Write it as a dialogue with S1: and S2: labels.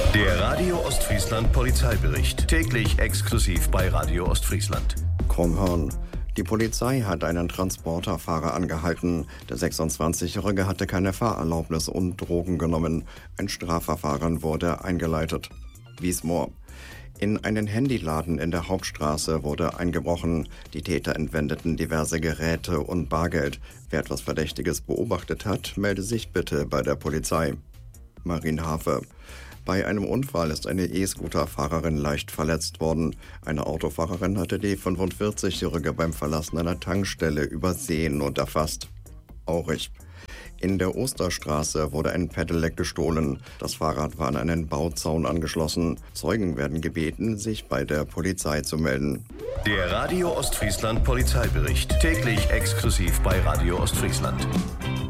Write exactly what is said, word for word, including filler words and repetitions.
S1: Der Radio Ostfriesland Polizeibericht. Täglich exklusiv bei Radio Ostfriesland.
S2: Krummhörn. Die Polizei hat einen Transporterfahrer angehalten. Der sechsundzwanzigjährige hatte keine Fahrerlaubnis und Drogen genommen. Ein Strafverfahren wurde eingeleitet. Wiesmoor. In einen Handyladen in der Hauptstraße wurde eingebrochen. Die Täter entwendeten diverse Geräte und Bargeld. Wer etwas Verdächtiges beobachtet hat, melde sich bitte bei der Polizei. Marienhafe. Bei einem Unfall ist eine E-Scooter-Fahrerin leicht verletzt worden. Eine Autofahrerin hatte die fünfundvierzigjährige beim Verlassen einer Tankstelle übersehen und erfasst. Aurich. In der Osterstraße wurde ein Pedelec gestohlen. Das Fahrrad war an einen Bauzaun angeschlossen. Zeugen werden gebeten, sich bei der Polizei zu melden.
S1: Der Radio Ostfriesland Polizeibericht. Täglich exklusiv bei Radio Ostfriesland.